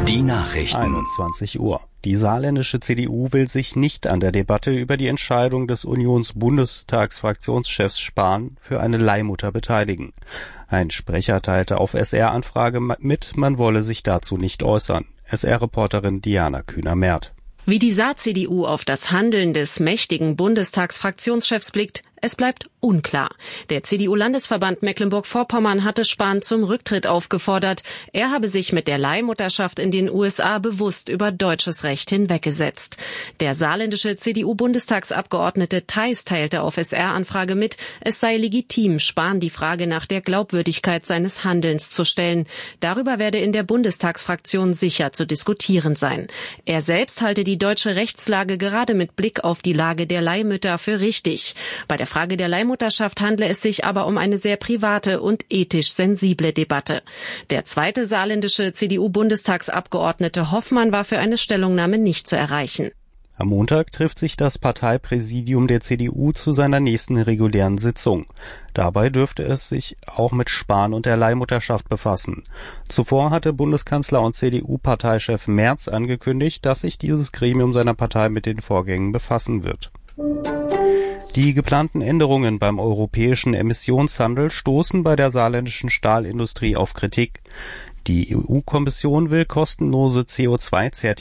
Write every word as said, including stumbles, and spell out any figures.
Die Nachrichten. einundzwanzig Uhr. Die saarländische C D U will sich nicht an der Debatte über die Entscheidung des Unions-Bundestagsfraktionschefs Spahn für eine Leihmutter beteiligen. Ein Sprecher teilte auf S R-Anfrage mit, man wolle sich dazu nicht äußern. S R-Reporterin Diana Kühner-Merth. Wie die Saar-C D U auf das Handeln des mächtigen Bundestagsfraktionschefs blickt, es bleibt unklar. Der C D U-Landesverband Mecklenburg-Vorpommern hatte Spahn zum Rücktritt aufgefordert. Er habe sich mit der Leihmutterschaft in den U S A bewusst über deutsches Recht hinweggesetzt. Der saarländische C D U-Bundestagsabgeordnete Theis teilte auf S R-Anfrage mit, es sei legitim, Spahn die Frage nach der Glaubwürdigkeit seines Handelns zu stellen. Darüber werde in der Bundestagsfraktion sicher zu diskutieren sein. Er selbst halte die deutsche Rechtslage gerade mit Blick auf die Lage der Leihmütter für richtig. Bei der Frage der Leihmutterschaft handle es sich aber um eine sehr private und ethisch sensible Debatte. Der zweite saarländische C D U-Bundestagsabgeordnete Hoffmann war für eine Stellungnahme nicht zu erreichen. Am Montag trifft sich das Parteipräsidium der C D U zu seiner nächsten regulären Sitzung. Dabei dürfte es sich auch mit Spahn und der Leihmutterschaft befassen. Zuvor hatte Bundeskanzler und C D U-Parteichef Merz angekündigt, dass sich dieses Gremium seiner Partei mit den Vorgängen befassen wird. Die geplanten Änderungen beim europäischen Emissionshandel stoßen bei der saarländischen Stahlindustrie auf Kritik. Die E U-Kommission will kostenlose C O zwei Zertifikate